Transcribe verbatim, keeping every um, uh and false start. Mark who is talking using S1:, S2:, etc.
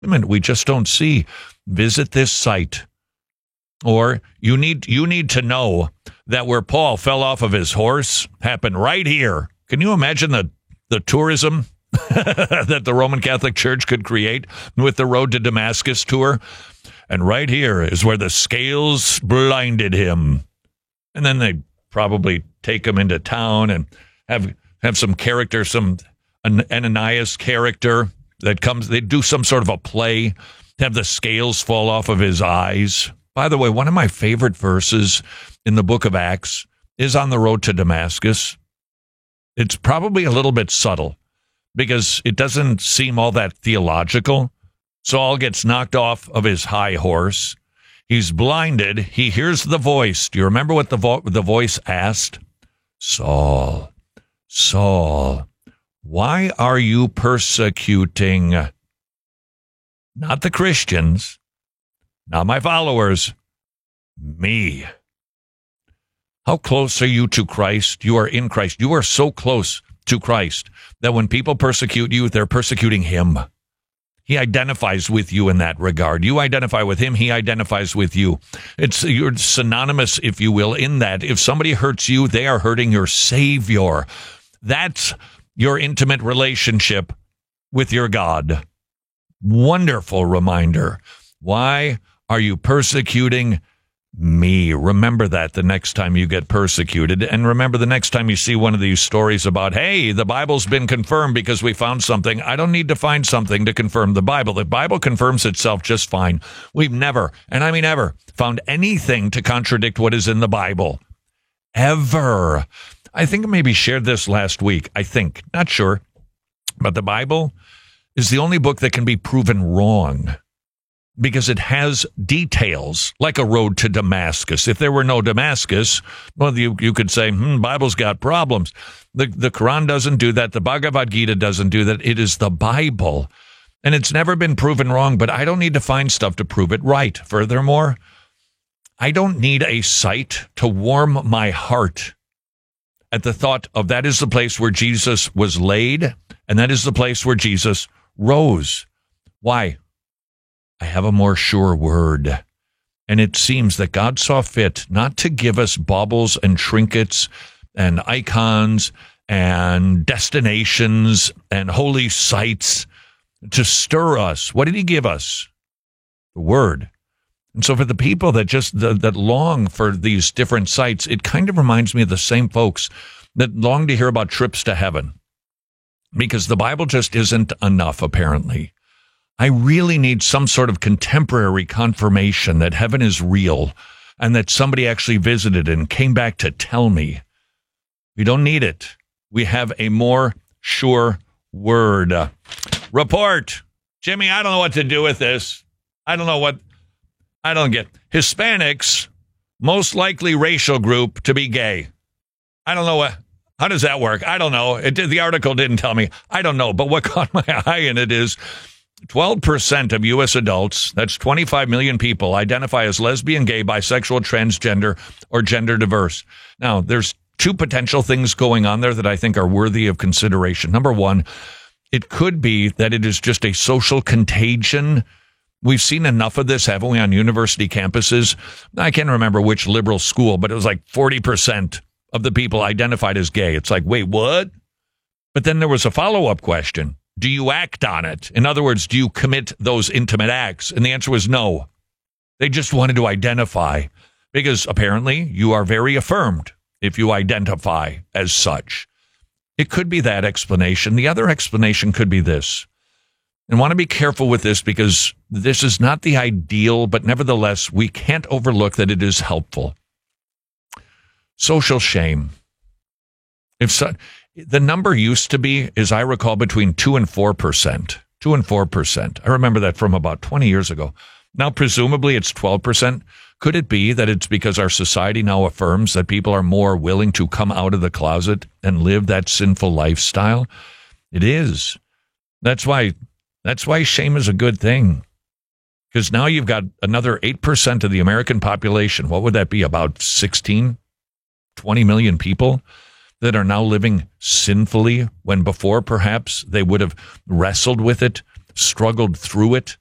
S1: And we just don't see. Visit this site. Or you need you need to know that where Paul fell off of his horse happened right here. Can you imagine the, the tourism that the Roman Catholic Church could create with the Road to Damascus tour? And right here is where the scales blinded him. And then they probably take him into town and have have some character, some Ananias character that comes. They do some sort of a play, have the scales fall off of his eyes. By the way, one of my favorite verses in the book of Acts is on the road to Damascus. It's probably a little bit subtle because it doesn't seem all that theological. Saul gets knocked off of his high horse. He's blinded. He hears the voice. Do you remember what the, vo- the voice asked? Saul, Saul, why are you persecuting not the Christians, not my followers, me? How close are you to Christ? You are in Christ. You are so close to Christ that when people persecute you, they're persecuting him. He identifies with you in that regard. You identify with him. He identifies with you. It's you're synonymous, if you will, in that if somebody hurts you, they are hurting your Savior. That's your intimate relationship with your God. Wonderful reminder. Why are you persecuting me? Remember that the next time you get persecuted. And remember the next time you see one of these stories about, hey, the Bible's been confirmed because we found something. I don't need to find something to confirm the Bible. The Bible confirms itself just fine. We've never, and I mean ever, found anything to contradict what is in the Bible. Ever. I think I maybe shared this last week. I think. Not sure. But the Bible is the only book that can be proven wrong, because it has details like a road to Damascus. If there were no Damascus, well, you, you could say, hmm, Bible's got problems. The, the Quran doesn't do that. The Bhagavad Gita doesn't do that. It is the Bible. And it's never been proven wrong, but I don't need to find stuff to prove it right. Furthermore, I don't need a site to warm my heart at the thought of that is the place where Jesus was laid, and that is the place where Jesus rose. Why? I have a more sure word. And it seems that God saw fit not to give us baubles and trinkets and icons and destinations and holy sites to stir us. What did he give us? The word. And so for the people that just that, that long for these different sites, it kind of reminds me of the same folks that long to hear about trips to heaven, because the Bible just isn't enough, apparently. I really need some sort of contemporary confirmation that heaven is real and that somebody actually visited and came back to tell me. We don't need it. We have a more sure word. Uh, report. Jimmy, I don't know what to do with this. I don't know what, I don't get. Hispanics, most likely racial group to be gay. I don't know what, how does that work? I don't know. It, the article didn't tell me. I don't know. But what caught my eye in it is twelve percent of U S adults, that's twenty-five million people, identify as lesbian, gay, bisexual, transgender, or gender diverse. Now, there's two potential things going on there that I think are worthy of consideration. Number one, it could be that it is just a social contagion. We've seen enough of this, haven't we, on university campuses? I can't remember which liberal school, but it was like forty percent of the people identified as gay. It's like, wait, what? But then there was a follow-up question. Do you act on it? In other words, do you commit those intimate acts? And the answer was no. They just wanted to identify, because apparently you are very affirmed if you identify as such. It could be that explanation. The other explanation could be this. And I want to be careful with this because this is not the ideal, but nevertheless, we can't overlook that it is helpful. Social shame. If so, the number used to be, as I recall, between two and four percent. Two and four percent. I remember that from about twenty years ago. Now, presumably, it's twelve percent. Could it be that it's because our society now affirms that people are more willing to come out of the closet and live that sinful lifestyle? It is. That's why. That's why shame is a good thing. Because now you've got another eight percent of the American population. What would that be? About sixteen, twenty million people that are now living sinfully when before perhaps they would have wrestled with it, struggled through it,